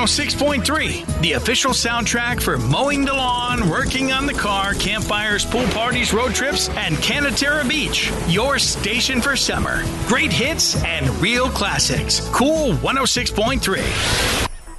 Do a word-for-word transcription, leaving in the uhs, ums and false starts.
oh six point three, the official soundtrack for mowing the lawn, working on the car, campfires, pool parties, road trips, and Canaterra Beach. Your station for summer. Great hits and real classics. Cool one oh six point three.